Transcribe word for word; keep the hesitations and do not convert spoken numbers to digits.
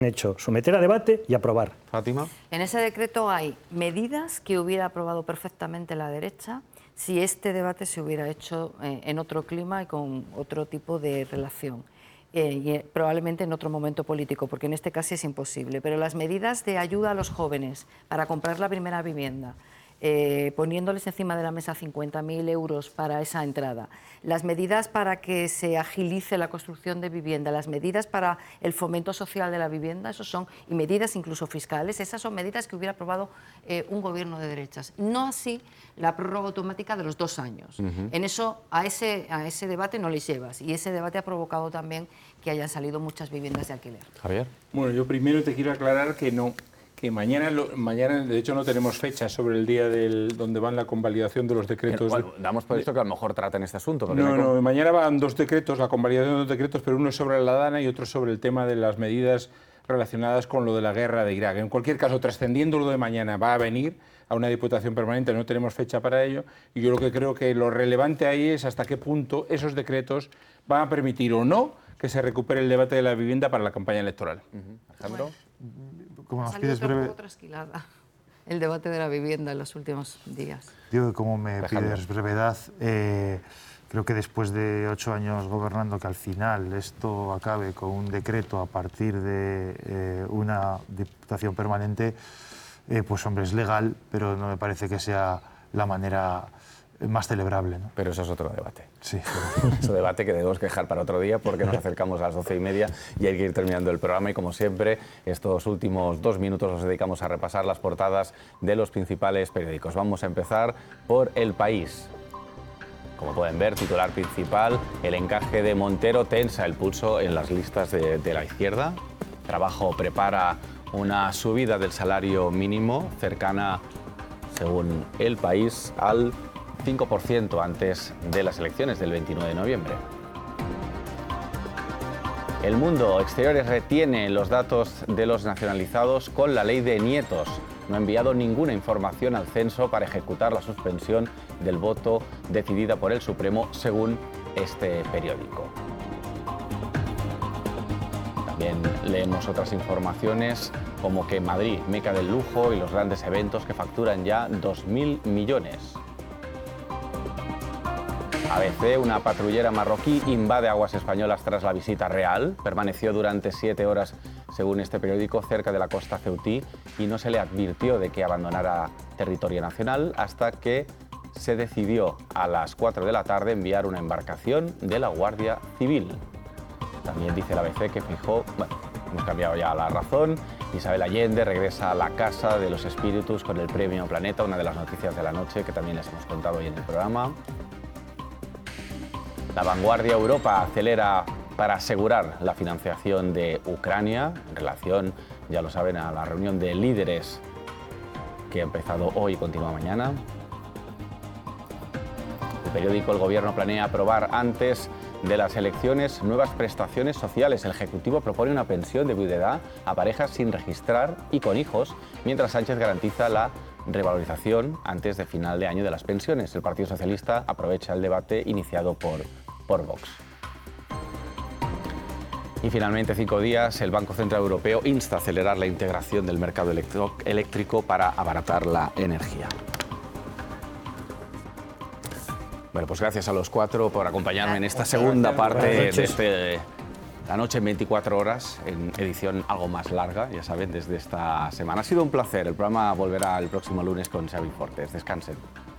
hecho someter a debate y aprobar. Fátima. En ese decreto hay medidas que hubiera aprobado perfectamente la derecha si este debate se hubiera hecho eh, en otro clima y con otro tipo de relación. Eh, y eh, probablemente en otro momento político, porque en este caso es imposible. Pero las medidas de ayuda a los jóvenes para comprar la primera vivienda, Eh, poniéndoles encima de la mesa cincuenta mil euros para esa entrada, las medidas para que se agilice la construcción de vivienda, las medidas para el fomento social de la vivienda, esos son, y medidas incluso fiscales, esas son medidas que hubiera aprobado eh, un gobierno de derechas. No así la prórroga automática de los dos años. Uh-huh. En eso, a ese, a ese debate no les llevas, y ese debate ha provocado también que hayan salido muchas viviendas de alquiler. Javier. Bueno, yo primero te quiero aclarar que no... que mañana, lo, mañana, de hecho, no tenemos fecha sobre el día del, donde van la convalidación de los decretos. Bueno, damos por visto que a lo mejor traten este asunto. No, no, me... mañana van dos decretos, la convalidación de dos decretos, pero uno es sobre la DANA y otro sobre el tema de las medidas relacionadas con lo de la guerra de Irak. En cualquier caso, trascendiendo lo de mañana, va a venir a una diputación permanente, no tenemos fecha para ello, y yo lo que creo que lo relevante ahí es hasta qué punto esos decretos van a permitir o no que se recupere el debate de la vivienda para la campaña electoral. Uh-huh. Alejandro. Bueno. Como nos ha pides salido breve... un poco trasquilada el debate de la vivienda en los últimos días. Digo que como me Alejandro. pides brevedad, eh, creo que después de ocho años gobernando, que al final esto acabe con un decreto a partir de eh, una diputación permanente, eh, pues hombre, es legal, pero no me parece que sea la manera más celebrable, ¿no? Pero eso es otro debate. Sí. Ese debate que debemos dejar para otro día porque nos acercamos a las doce y media y hay que ir terminando el programa y como siempre estos últimos dos minutos los dedicamos a repasar las portadas de los principales periódicos. Vamos a empezar por El País. Como pueden ver, titular principal, el encaje de Montero tensa el pulso en las listas de, de la izquierda. Trabajo prepara una subida del salario mínimo cercana, según El País, al cinco por ciento antes de las elecciones del veintinueve de noviembre. El Mundo Exteriores retiene los datos de los nacionalizados con la ley de nietos. No ha enviado ninguna información al censo para ejecutar la suspensión del voto decidida por el Supremo, según este periódico. También leemos otras informaciones como que Madrid, meca del lujo y los grandes eventos que facturan ya dos mil millones. A B C, una patrullera marroquí invade aguas españolas tras la visita real. Permaneció durante siete horas, según este periódico, cerca de la costa ceutí y no se le advirtió de que abandonara territorio nacional hasta que se decidió a las cuatro de la tarde enviar una embarcación de la Guardia Civil. También dice la A B C que Feijóo, bueno, hemos cambiado ya la razón. Isabel Allende regresa a la Casa de los Espíritus con el Premio Planeta, una de las noticias de la noche que también les hemos contado hoy en el programa. La Vanguardia, Europa acelera para asegurar la financiación de Ucrania en relación, ya lo saben, a la reunión de líderes que ha empezado hoy y continúa mañana. El periódico El Gobierno planea aprobar antes de las elecciones nuevas prestaciones sociales. El Ejecutivo propone una pensión de viudedad a parejas sin registrar y con hijos, mientras Sánchez garantiza la revalorización antes de final de año de las pensiones. El Partido Socialista aprovecha el debate iniciado por, por Vox. Y finalmente, cinco días, el Banco Central Europeo insta a acelerar la integración del mercado eléctrico para abaratar la energía. Bueno, pues gracias a los cuatro por acompañarme en esta segunda parte de este... La noche en veinticuatro horas, en edición algo más larga, ya saben, desde esta semana. Ha sido un placer. El programa volverá el próximo lunes con Xavi Fortes. Descansen.